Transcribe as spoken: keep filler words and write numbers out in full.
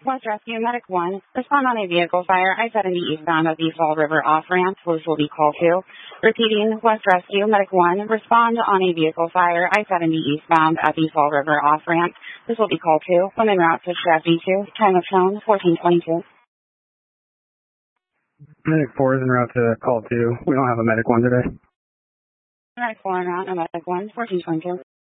West Rescue, Medic one. Respond on a vehicle fire, I seventy eastbound of the Fall River off-ramp. This will be call two. Repeating, West Rescue, Medic one. Respond on a vehicle fire, I seventy eastbound at the Fall River off-ramp. This will be call two. When en route to Shaft D two. Time of tone, fourteen twenty-two. Medic four is en route to call two. We don't have a Medic one today. Medic four en route, and Medic one, fourteen twenty-two.